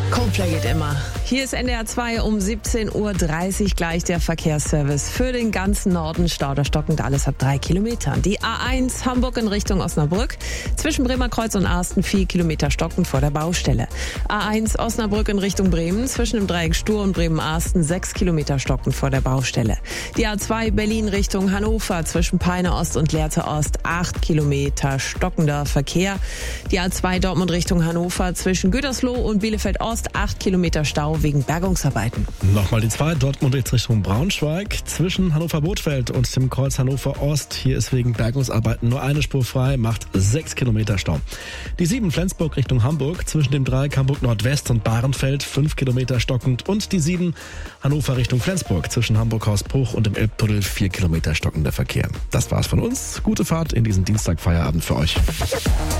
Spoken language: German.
Coldplay geht immer. Hier ist NDR 2 um 17.30 Uhr gleich der Verkehrsservice für den ganzen Norden. Stau oder stockend, alles ab 3 Kilometern. Die A1 Hamburg in Richtung Osnabrück. Zwischen Bremerkreuz und Arsten 4 Kilometer stockend vor der Baustelle. A1 Osnabrück in Richtung Bremen. Zwischen dem Dreieck Stur und Bremen-Arsten 6 Kilometer stockend vor der Baustelle. Die A2 Berlin Richtung Hannover. Zwischen Peine Ost und Lehrte Ost 8 Kilometer stockender Verkehr. Die A2 Dortmund Richtung Hannover. Zwischen Gütersloh und Bielefeld Ost 8 Kilometer Stau wegen Bergungsarbeiten. Nochmal die 2, Dortmund jetzt Richtung Braunschweig. Zwischen Hannover-Bothfeld und dem Kreuz Hannover Ost. Hier ist wegen Bergungsarbeiten nur eine Spur frei, macht 6 Kilometer Stau. Die 7 Flensburg Richtung Hamburg. Zwischen dem Dreieck Hamburg Nordwest und Bahrenfeld 5 Kilometer stockend. Und die 7 Hannover Richtung Flensburg. Zwischen Hamburg-Hausbruch und dem Elbtunnel 4 Kilometer stockender Verkehr. Das war's von uns. Gute Fahrt in diesen Dienstagfeierabend für euch.